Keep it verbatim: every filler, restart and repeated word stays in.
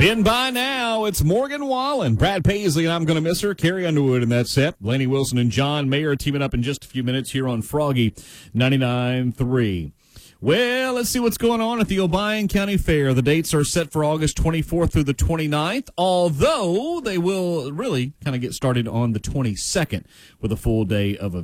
Been by now, it's Morgan Wallen, Brad Paisley, and I'm going to miss her. Carrie Underwood in that set. Laney Wilson and John Mayer teaming up in just a few minutes here on Froggy ninety-nine point three. Well, let's see what's going on at the Obion County Fair. The dates are set for August twenty-fourth through the twenty-ninth, although they will really kind of get started on the twenty-second with a full day of events.